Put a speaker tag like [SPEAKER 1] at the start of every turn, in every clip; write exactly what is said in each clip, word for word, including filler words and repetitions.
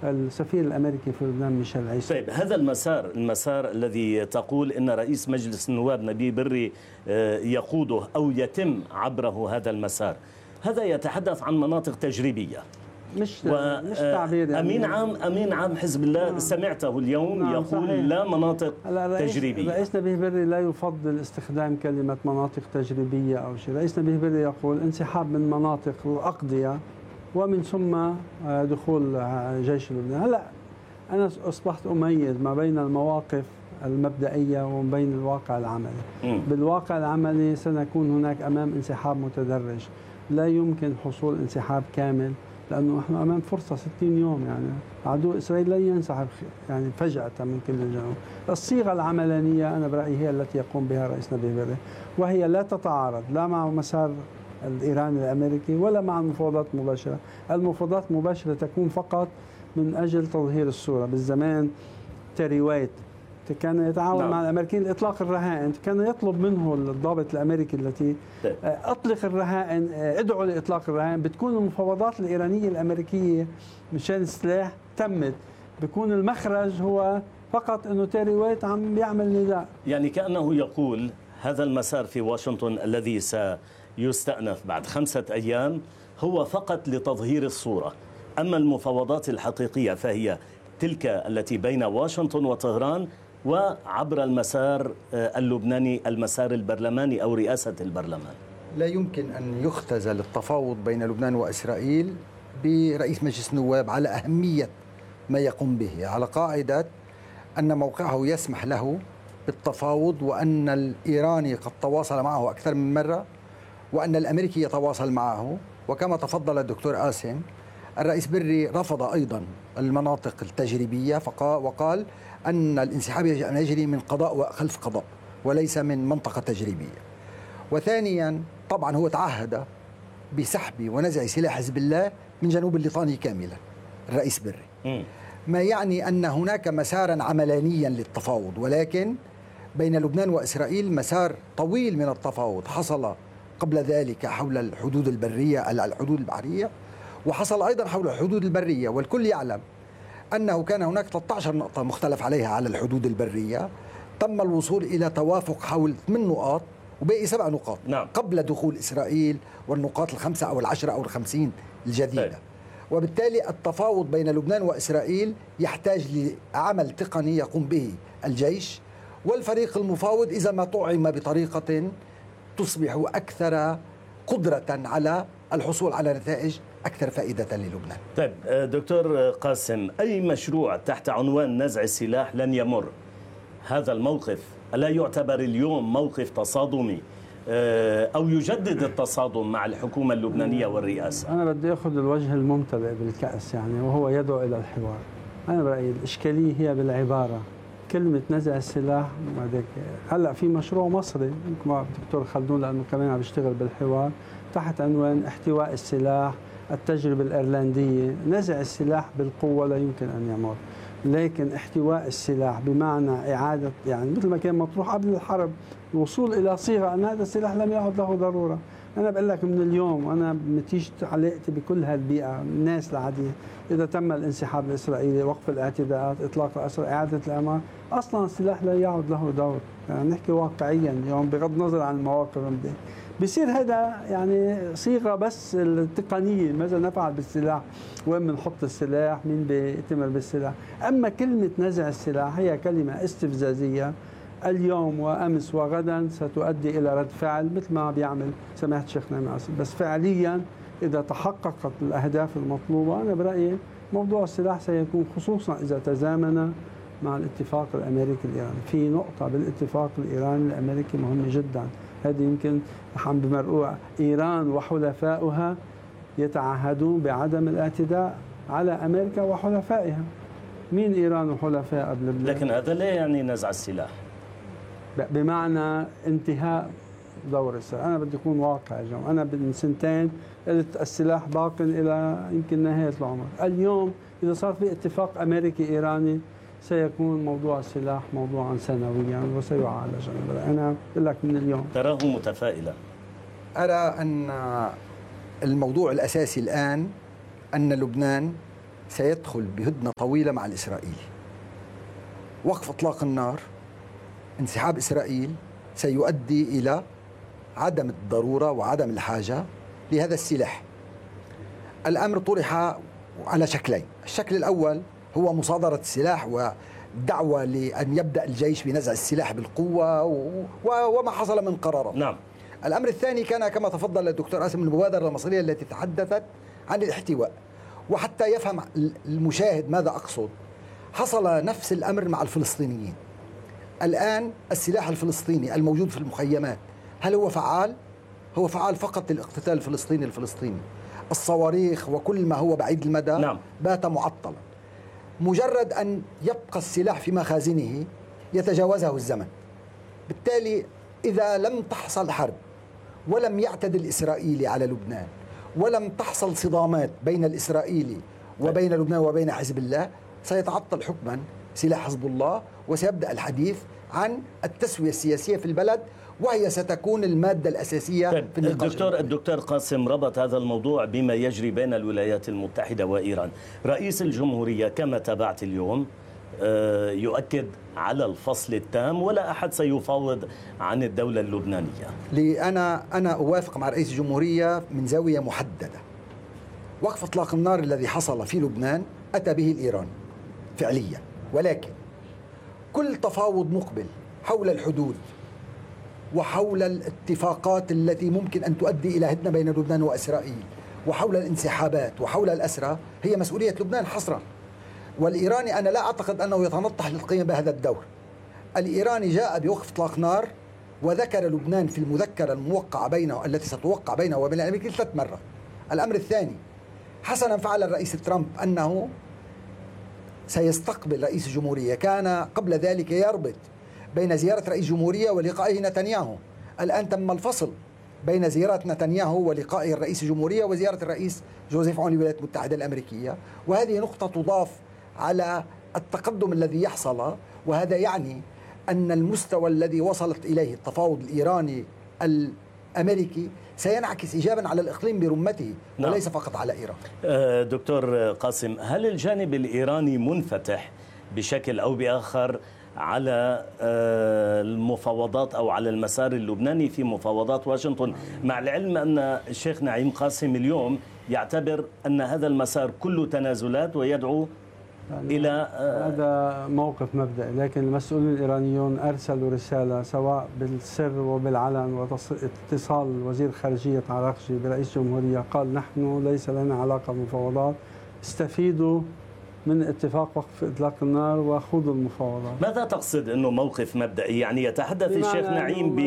[SPEAKER 1] السفير الأمريكي في لبنان ميشيل عيسى.
[SPEAKER 2] طيب هذا المسار المسار الذي تقول إن رئيس مجلس النواب نبيه بري يقوده أو يتم عبره هذا المسار، هذا يتحدث عن مناطق تجريبية،
[SPEAKER 1] مش مش تعبير يعني.
[SPEAKER 2] أمين عام أمين عام حزب الله نعم. سمعته اليوم نعم يقول صحيح. لا مناطق تجريبية.
[SPEAKER 1] رئيس نبيه بري لا يفضل استخدام كلمة مناطق تجريبية أو شيء. رئيس نبيه بري يقول انسحاب من مناطق الأقضية ومن ثم دخول جيش لبنان. هلا أنا أصبحت أميز ما بين المواقف المبدئية وما بين الواقع العملي. م. بالواقع العملي سنكون هناك أمام انسحاب متدرج، لا يمكن حصول انسحاب كامل لأنه نحن أمام فرصة ستين يوم، يعني عدو إسرائيل لن ينسحب يعني فجأة من كل الجنوب. الصيغة العملانية أنا برأيي هي التي يقوم بها رئيس نبيه بري، وهي لا تتعارض لا مع مسار الإيراني الأمريكي ولا مع المفاوضات المباشرة. المفاوضات المباشرة تكون فقط من أجل تظهير الصورة. بالزمان تيري وايت كان يتعاون نعم. مع الأمريكيين لإطلاق الرهائن، كان يطلب منه الضابط الأمريكي التي أطلق الرهائن، ادعوا لإطلاق الرهائن. بتكون المفاوضات الإيرانية الأمريكية مشان السلاح تمت، بيكون المخرج هو فقط أنه تيري وايت عم يعمل نداء.
[SPEAKER 2] يعني كأنه يقول هذا المسار في واشنطن الذي سيستأنف بعد خمسة أيام هو فقط لتظهير الصورة، أما المفاوضات الحقيقية فهي تلك التي بين واشنطن وطهران وعبر المسار اللبناني، المسار البرلماني أو رئاسة البرلمان.
[SPEAKER 3] لا يمكن أن يختزل التفاوض بين لبنان وإسرائيل برئيس مجلس النواب على أهمية ما يقوم به، على قاعدة أن موقعه يسمح له بالتفاوض، وأن الإيراني قد تواصل معه أكثر من مرة، وأن الأمريكي يتواصل معه. وكما تفضل الدكتور قاسم، الرئيس بري رفض أيضا المناطق التجريبية وقال أن الانسحاب يجب أن يجري من قضاء وخلف قضاء وليس من منطقة تجريبية. وثانيا طبعا هو تعهد بسحب ونزع سلاح حزب الله من جنوب الليطاني كاملا الرئيس بري، ما يعني أن هناك مسارا عملانيا للتفاوض، ولكن بين لبنان وإسرائيل مسار طويل من التفاوض حصل قبل ذلك حول الحدود البرية الحدود البحرية، وحصل أيضا حول الحدود البرية. والكل يعلم أنه كان هناك ثلاثة عشر نقطة مختلف عليها على الحدود البرية، تم الوصول إلى توافق حول ثمان نقاط وباقي سبع نقاط نعم. قبل دخول إسرائيل والنقاط الخمسة أو العشرة أو الخمسين الجديدة. طيب. وبالتالي التفاوض بين لبنان وإسرائيل يحتاج لعمل تقني يقوم به الجيش والفريق المفاوض إذا ما طعم بطريقة تصبح أكثر قدرة على الحصول على نتائج أكثر فائدة للبنان.
[SPEAKER 2] طيب دكتور قاسم، أي مشروع تحت عنوان نزع السلاح لن يمر. هذا الموقف ألا يعتبر اليوم موقف تصادمي أو يجدد التصادم مع الحكومة اللبنانية والرئاسة؟
[SPEAKER 1] أنا بدي أخذ الوجه الممتلئ بالكأس يعني، وهو يدعو إلى الحوار. أنا برأيي الإشكالية هي بالعبارة، كلمة نزع السلاح. هلأ في مشروع مصري مع الدكتور خلدون لأنه كمان عم بيشتغل بالحوار تحت عنوان احتواء السلاح، التجربة الإيرلندية. نزع السلاح بالقوة لا يمكن أن يمر، لكن احتواء السلاح بمعنى إعادة، يعني مثل ما كان مطروح قبل الحرب، الوصول إلى صيغة أن هذا السلاح لم يعد له ضرورة. أنا بقول لك من اليوم، أنا نتيجة علاقتي بكل هالبيئة الناس العادية، إذا تم الانسحاب الإسرائيلي، وقف الاعتداءات، إطلاق الأسرى، إعادة الأمان، أصلا السلاح لا يعد له دور. يعني نحكي واقعيا اليوم بغض النظر عن المواقف المبدئية، بصير هذا يعني صيغة بس التقنية، ماذا نفعل بالسلاح، وين بنحط السلاح، مين بيأتمر بالسلاح. أما كلمة نزع السلاح هي كلمة استفزازية اليوم وأمس وغدا ستؤدي إلى رد فعل مثل ما بيعمل سماحة شيخنا ناصر. بس فعليا إذا تحققت الأهداف المطلوبة، أنا برأيي موضوع السلاح سيكون، خصوصا إذا تزامن مع الاتفاق الأمريكي الإيراني. في نقطة بالاتفاق الإيراني الأمريكي مهمة جدا، هذه يمكن عم بمرقوها، إيران وحلفائها يتعهدون بعدم الاعتداء على أمريكا وحلفائها. مين إيران وحلفائها قبل لبنان؟
[SPEAKER 2] لكن هذا لا يعني نزع السلاح،
[SPEAKER 1] بمعنى انتهاء دور السلاح. أنا بدي أكون واقع يا جماعة، أنا من سنتين قلت السلاح باق إلى يمكن نهاية العمر. اليوم إذا صار في اتفاق أمريكي إيراني سيكون موضوع السلاح موضوعا سنويا وسيعالج. أنا أقول لك من اليوم.
[SPEAKER 2] تراه متفائلا؟
[SPEAKER 3] أرى أن الموضوع الأساسي الآن أن لبنان سيدخل بهدنة طويلة مع الإسرائيلي. وقف إطلاق النار، انسحاب إسرائيل سيؤدي إلى عدم الضرورة وعدم الحاجة لهذا السلاح. الأمر طرح على شكلين. الشكل الأول هو مصادرة السلاح ودعوة لأن يبدأ الجيش بنزع السلاح بالقوة وما حصل من قرارات.
[SPEAKER 2] نعم.
[SPEAKER 3] الأمر الثاني كان كما تفضل الدكتور قاسم المبادرة المصرية التي تحدثت عن الاحتواء. وحتى يفهم المشاهد ماذا أقصد، حصل نفس الأمر مع الفلسطينيين. الآن السلاح الفلسطيني الموجود في المخيمات هل هو فعال؟ هو فعال فقط للاقتتال الفلسطيني الفلسطيني. الصواريخ وكل ما هو بعيد المدى
[SPEAKER 2] نعم.
[SPEAKER 3] بات معطلا. مجرد أن يبقى السلاح في مخازنه يتجاوزه الزمن. بالتالي إذا لم تحصل حرب ولم يعتدي الإسرائيلي على لبنان ولم تحصل صدامات بين الإسرائيلي وبين لبنان وبين حزب الله، سيتعطل حكما سلاح حزب الله وسيبدأ الحديث عن التسوية السياسية في البلد، وهي ستكون المادة الأساسية في النقاش.
[SPEAKER 2] الدكتور الدكتور قاسم ربط هذا الموضوع بما يجري بين الولايات المتحدة وإيران. رئيس الجمهورية كما تابعت اليوم يؤكد على الفصل التام ولا أحد سيفاوض عن الدولة اللبنانية.
[SPEAKER 3] أنا أنا أوافق مع رئيس الجمهورية من زاوية محددة. وقف إطلاق النار الذي حصل في لبنان أتى به الإيراني فعليا، ولكن كل تفاوض مقبل حول الحدود وحول الاتفاقات التي ممكن أن تؤدي إلى هدنة بين لبنان وإسرائيل وحول الانسحابات وحول الأسرى هي مسؤولية لبنان حصرا. والإيراني أنا لا أعتقد أنه يتنطح للقيام بهذا الدور. الإيراني جاء بوقف إطلاق نار وذكر لبنان في المذكرة الموقعة بينه التي ستوقع بينه وبين الأمريكيين ثلاث مرات. الأمر الثاني، حسنا فعل الرئيس ترامب أنه سيستقبل رئيس الجمهورية. كان قبل ذلك يربط بين زيارة رئيس الجمهورية ولقائه نتنياهو. الآن تم الفصل بين زيارة نتنياهو ولقائه الرئيس الجمهورية وزيارة الرئيس جوزيف عون للولايات المتحدة الأمريكية، وهذه نقطة تضاف على التقدم الذي يحصل. وهذا يعني أن المستوى الذي وصلت إليه التفاوض الإيراني الأمريكي سينعكس إيجابا على الإقليم برمته. نعم. وليس فقط على إيران.
[SPEAKER 2] دكتور قاسم، هل الجانب الإيراني منفتح بشكل أو بآخر على المفاوضات أو على المسار اللبناني في مفاوضات واشنطن، مع العلم أن الشيخ نعيم قاسم اليوم يعتبر أن هذا المسار كله تنازلات ويدعو يعني إلى
[SPEAKER 1] هذا موقف مبدئي، لكن المسؤولين الإيرانيون أرسلوا رسالة سواء بالسر وبالعلن واتصال وزير خارجية عراقجي برئيس الجمهورية قال نحن ليس لنا علاقة بمفاوضات، استفيدوا من اتفاق وقف إطلاق النار وخوضوا المفاوضات.
[SPEAKER 2] ماذا تقصد أنه موقف مبدئي؟ يعني يتحدث الشيخ نعيم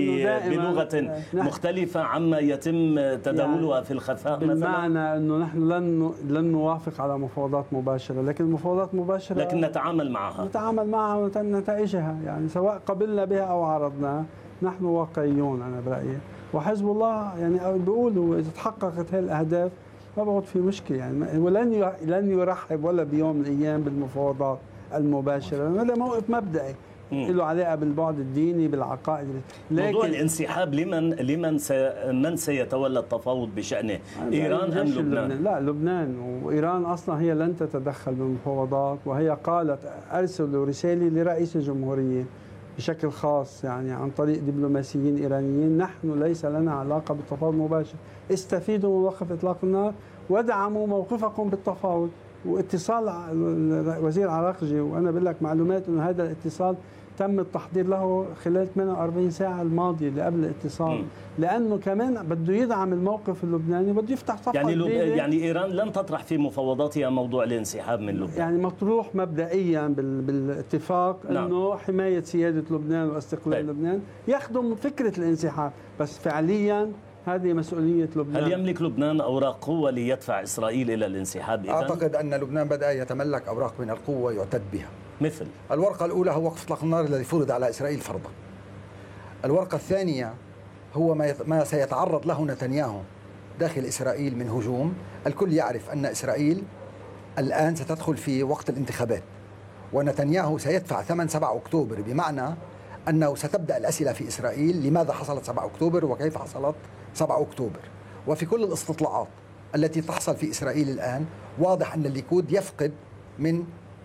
[SPEAKER 2] بلغة مختلفة عما يتم تداولها يعني في الخفاء مثلا؟
[SPEAKER 1] بمعنى أنه نحن لن لن نوافق على مفاوضات مباشرة، لكن مفاوضات مباشرة
[SPEAKER 2] لكن نتعامل معها
[SPEAKER 1] نتعامل معها ونتائجها، يعني سواء قبلنا بها أو عرضناها نحن واقعيون أنا برأيي. وحزب الله يعني بيقولوا إذا تحققت هذه الأهداف ما بعد في مشكلة، يعني ولن لن يرحب ولا بيوم من الأيام بالمفاوضات المباشرة. هذا موقف مبدئي له علاقة بالبعد الديني بالعقائد.
[SPEAKER 2] موضوع الانسحاب لمن لمن سي من سيتولى التفاوض بشأنه؟ إيران أم لبنان؟
[SPEAKER 1] لا لبنان، وإيران أصلا هي لن تتدخل بالمفاوضات، وهي قالت أرسلوا رسالة لرئيس الجمهورية بشكل خاص يعني عن طريق دبلوماسيين إيرانيين نحن ليس لنا علاقة بالتفاوض المباشر، استفيدوا من وقف إطلاق النار ودعموا موقفكم بالتفاوض. واتصال وزير عراقجي وأنا بقول لك معلومات أنه هذا الاتصال تم التحضير له خلال ثمانية وأربعين ساعة الماضية اللي قبل الاتصال، لأنه كمان بده يدعم الموقف اللبناني وبده يفتح صفحة
[SPEAKER 2] يعني لب... يعني إيران لن تطرح في مفاوضاتها موضوع الانسحاب من لبنان؟
[SPEAKER 1] يعني مطروح مبدئيا بال... بالاتفاق نعم. أنه حماية سيادة لبنان واستقلال طيب. لبنان يخدم فكرة الانسحاب، بس فعليا هذه مسؤولية لبنان.
[SPEAKER 2] هل يملك لبنان أوراق قوة ليدفع إسرائيل إلى الانسحاب إذن؟
[SPEAKER 3] أعتقد أن لبنان بدأ يتملك أوراق من القوة يعتد بها.
[SPEAKER 2] مثل
[SPEAKER 3] الورقة الأولى هو وقف إطلاق النار الذي فرض على إسرائيل فرضا. الورقة الثانية هو ما, يت... ما سيتعرض له نتنياهو داخل إسرائيل من هجوم. الكل يعرف أن إسرائيل الآن ستدخل في وقت الانتخابات، ونتنياهو سيدفع ثمن سبعة أكتوبر، بمعنى أنه ستبدأ الأسئلة في إسرائيل لماذا حصلت سبعة أكتوبر وكيف حصلت سبعة أكتوبر. وفي كل الاستطلاعات التي تحصل في إسرائيل الآن، واضح أن الليكود يفقد من